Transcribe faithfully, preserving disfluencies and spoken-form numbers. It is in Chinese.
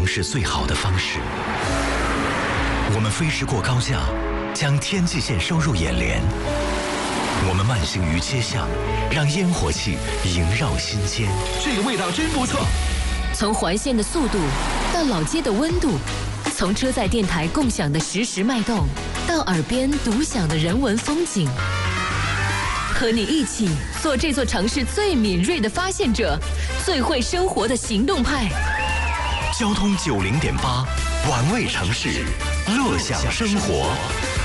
市最好的方式。我们飞驰过高架，将天际线收入眼帘。我们慢行于街巷，让烟火气萦绕心间。 这个味道真不错。 从环线的速度到老街的温度，从车载电台共享的实时脉动，到耳边独享的人文风景。和你一起做这座城市最敏锐的发现者，最会生活的行动派。 交通九零点八，玩味城市，乐享生活。